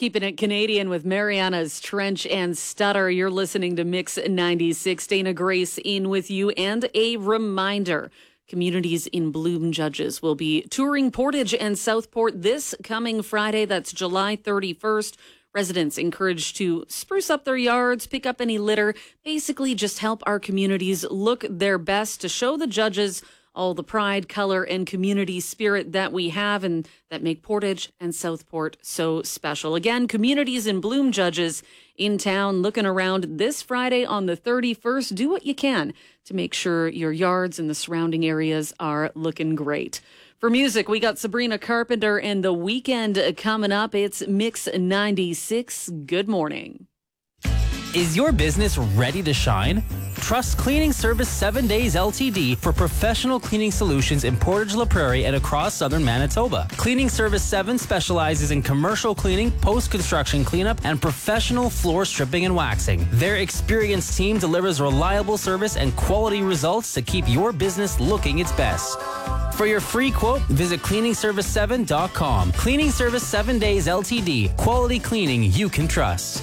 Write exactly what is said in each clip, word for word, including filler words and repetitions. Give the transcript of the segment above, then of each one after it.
Keeping it Canadian with Mariana's Trench and Stutter. You're listening to Mix ninety-six. Dana Grace in with you. And a reminder, Communities in Bloom judges will be touring Portage and Southport this coming Friday. That's July thirty-first. Residents encouraged to spruce up their yards, pick up any litter, basically just help our communities look their best to show the judges all the pride, color, and community spirit that we have and that make Portage and Southport so special. Again, Communities in Bloom judges in town looking around this Friday on the thirty-first. Do what you can to make sure your yards and the surrounding areas are looking great. For music, we got Sabrina Carpenter and The Weeknd coming up. It's Mix ninety-six. Good morning. Is your business ready to shine? Trust Cleaning Service seven days L T D for professional cleaning solutions in Portage La Prairie and across southern Manitoba. Cleaning Service seven specializes in commercial cleaning, post-construction cleanup, and professional floor stripping and waxing. Their experienced team delivers reliable service and quality results to keep your business looking its best. For your free quote, visit cleaning service seven dot com. Cleaning Service seven days L T D. Quality cleaning you can trust.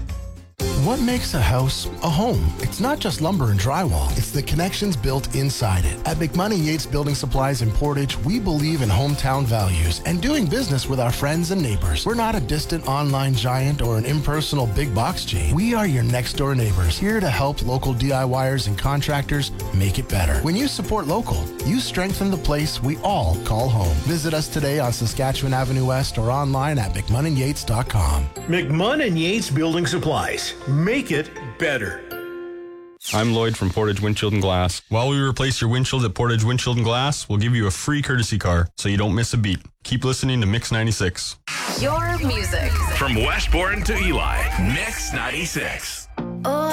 What makes a house a home? It's not just lumber and drywall. It's the connections built inside it. At McMahon and Yates Building Supplies in Portage, we believe in hometown values and doing business with our friends and neighbors. We're not a distant online giant or an impersonal big box chain. We are your next door neighbors, here to help local DIYers and contractors make it better. When you support local, you strengthen the place we all call home. Visit us today on Saskatchewan Avenue West or online at mcmahon and yates dot com. McMahon and Yates Building Supplies. Make it better. I'm Lloyd from Portage Windshield and Glass. While we replace your windshield at Portage Windshield and Glass, we'll give you a free courtesy car so you don't miss a beat. Keep listening to Mix ninety-six. Your music. From Westbourne to Eli, Mix ninety-six. Oh,